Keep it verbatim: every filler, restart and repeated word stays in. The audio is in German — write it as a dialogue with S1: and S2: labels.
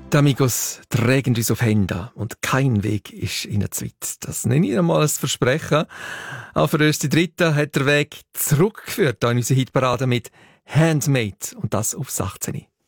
S1: Die Amigos tragen uns auf Hände und kein Weg ist ihnen zu weit. Das nenne ich einmal ein Versprechen. Auch für uns die Dritte hat der Weg zurückgeführt in unsere Hitparade mit Handmade und das auf sechzehn.